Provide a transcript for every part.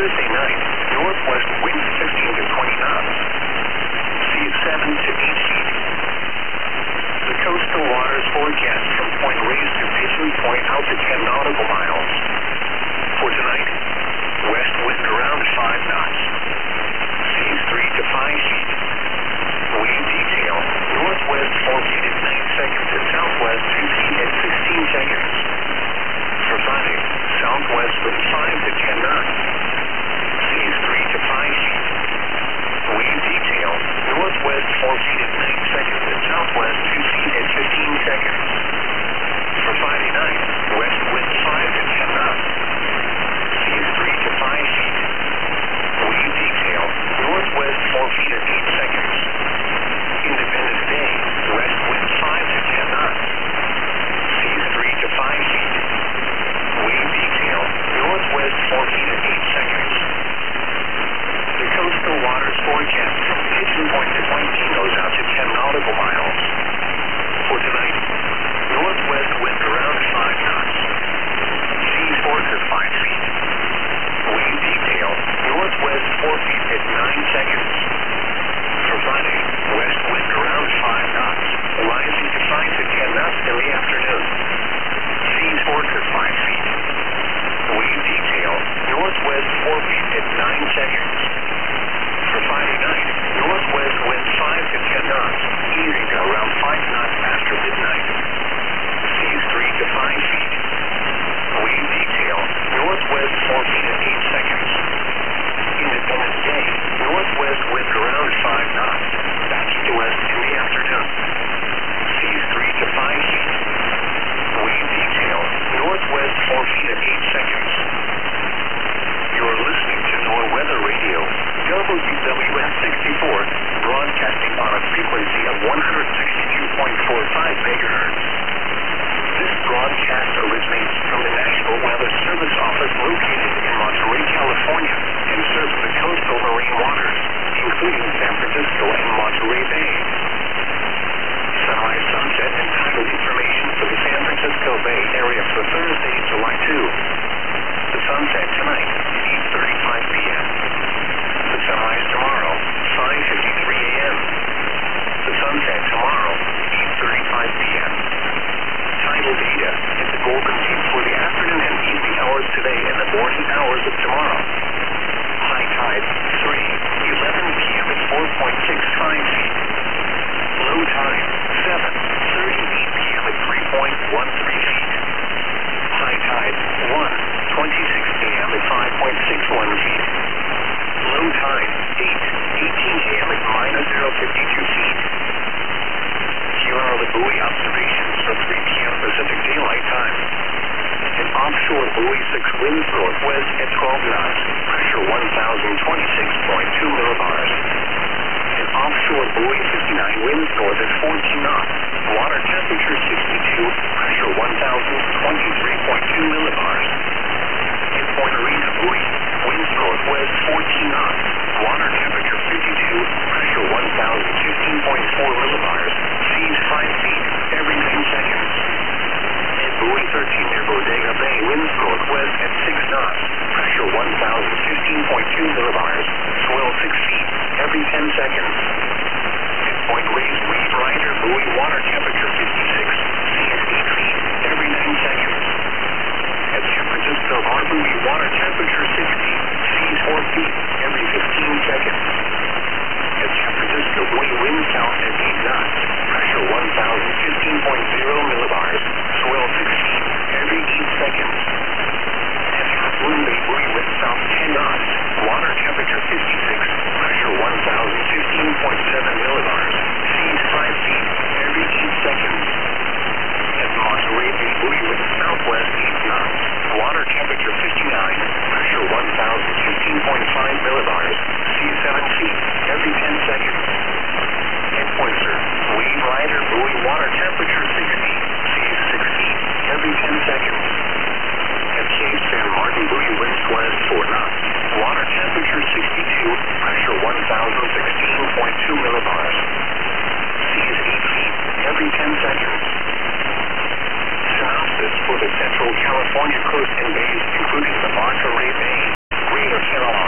Thursday night, northwest winds 15 to 20 knots. Seas 7 to 8 feet. The coastal waters forecast from Point Reyes to Pigeon Point out to 10 nautical miles. For tonight, west wind around 5 knots. Seas 3 to 5 feet. Wind detail, northwest 4 feet at 9 seconds and southwest 2 feet at 16 seconds. For Friday, southwest wind 5 to 10 knots. Seas 3 to 5 feet. Wind detail, northwest 4 feet at 9 seconds and southwest 2 feet at 15 seconds. For Friday night, west wind 5 to 10 knots. Seas 3 to 5 feet. Wind detail, northwest 4 feet at 8 seconds. Independence Day, west wind 5 to 10 knots. Seas 3 to 5 feet. Wind detail, northwest 4 feet at 8 seconds. The coastal waters forecast from Pigeon Point to Point goes out to 10 nautical miles. For tonight, northwest wind around 5 knots. Seas 4 to 5 feet. Wind detail, northwest 4 feet at 9 seconds. For Friday, west wind around 5 knots, rising to 5 to 10 knots in the afternoon. Seas 4 to 5 feet. Wind detail, northwest 4 feet at 9 seconds. For Friday night, northwest wind 5 to 10 knots, easing to around 5 knots after midnight. Seas 3 to 5 feet. Wind detail, northwest 4 feet at 8 seconds. Independence Day, northwest wind around 5 knots, back to west in the afternoon. Seas 3 to 5 feet. Wind detail, northwest 4 feet at 8 seconds. You're listening to NOAA Weather Radio, WWS 64, broadcasting on a frequency of 162.45 megahertz. This broadcast originates from the National Weather Service Office located in Monterey, California, and serves the coastal marine waters, including San Francisco and Monterey Bay. Sunrise, sunset, and tidal information for the San Francisco Bay Area for Thursday, July 2. The sunset tonight, 8:35 p.m. The sunrise tomorrow, 5:53 a.m. The sunset tomorrow, 8:35 p.m. Tidal data at the Golden Gate for the afternoon and evening hours today and the morning hours of tomorrow. High tide, 3:11 p.m. at 4.65 feet. Low tide, 7:38 p.m. at 3.13 feet. High tide, 1:26 p.m. at 5.61 feet. Low tide, 8:18 a.m. at -0.52 feet. Here are the buoy observations for 3 p.m. Pacific Daylight Time. An offshore buoy 6 winds northwest at 12 knots, pressure 1,026.2 millibars. An offshore buoy 59 winds north at 14 knots, water temperature 62, pressure 1,023.2 millibars. At Point Arena buoy, winds northwest 14 knots, water temperature 52, pressure 1,015.4 millibars, seas 5 feet every 10 seconds. At buoy 13 near Bodega Bay, winds northwest at 6 knots, pressure 1,015.2 millibars, swell 6 feet every 10 seconds. At Point Reyes Reef Rider buoy, water temperature 56, seas 8 feet every 9 seconds. At San Francisco Harbor, water temperature 60, seas 4 feet every 15 seconds. At San Francisco buoy, wind south at 8 knots, pressure 1,015.0 millibars, swell 6 feet every 8 seconds. At Half Moon Bay buoy, wind south 10 knots, water temperature 56, pressure 1,015.7 millibars, seas 5 feet every 8 seconds. At Monterey Bay buoy, wind southwest 8 knots, water temperature 59, pressure 1,015.5 millibars, seas 7 feet every 10 seconds. At Pointer, Wave Rider buoy, water temperature 60, seas 6 feet every 10 seconds. At Cape San Martin buoy, winds west 4 knots, water temperature 62, pressure 1,016.2 millibars, seas 8 feet every 10 seconds. Synopsis for the Central California coast and bays, including the Monterey Bay, Greater Carolina.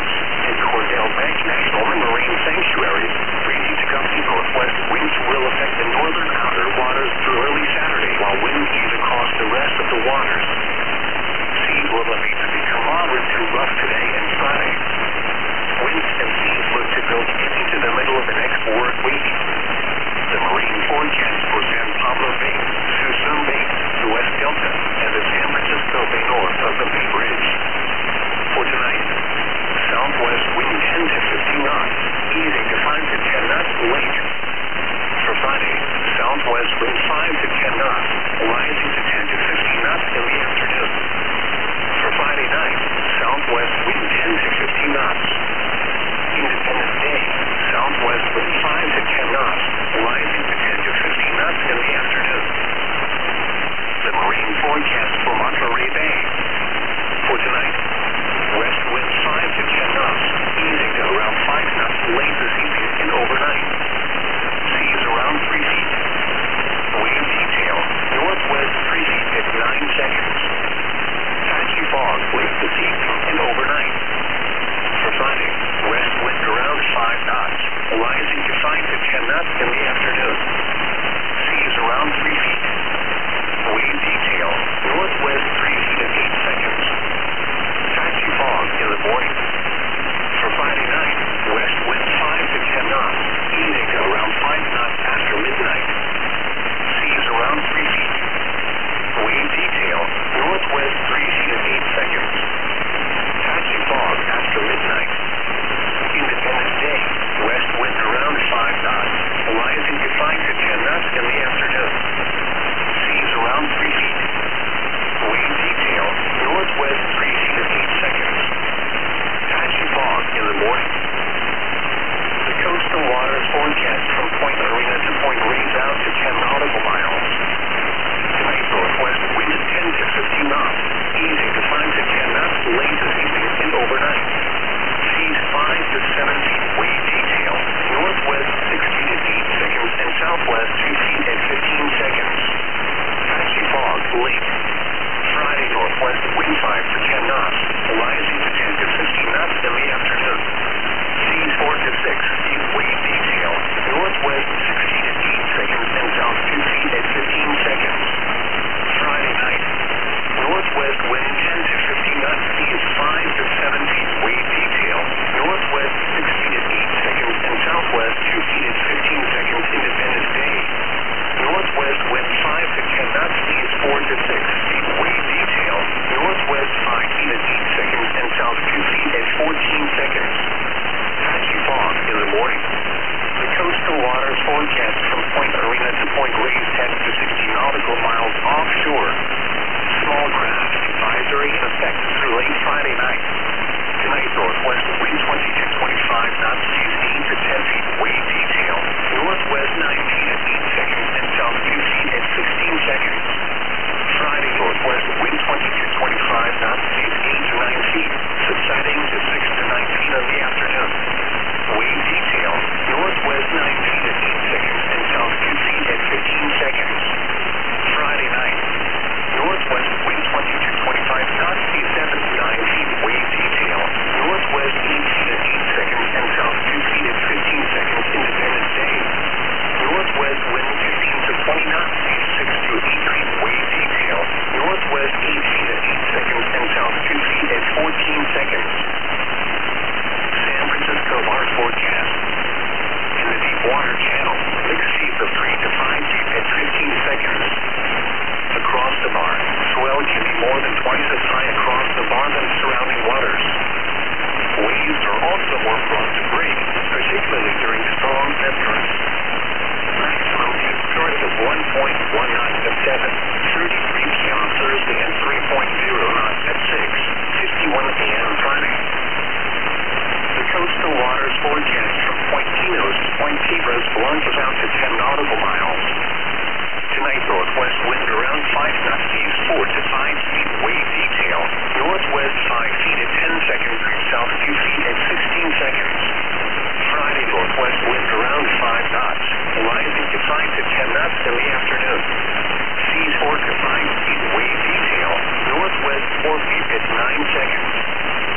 14